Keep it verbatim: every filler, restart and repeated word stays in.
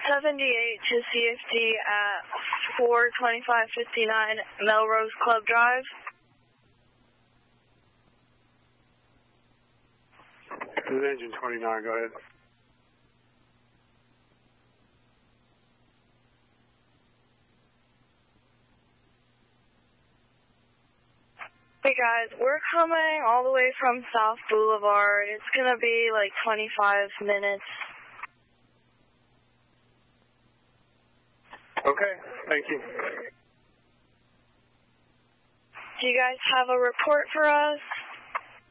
seventy-eight to C F D at four twenty-five fifty-nine Melrose Club Drive. This is engine twenty-nine, go ahead. Hey guys, we're coming all the way from South Boulevard. It's going to be like twenty-five minutes. Okay, thank you. Do you guys have a report for us?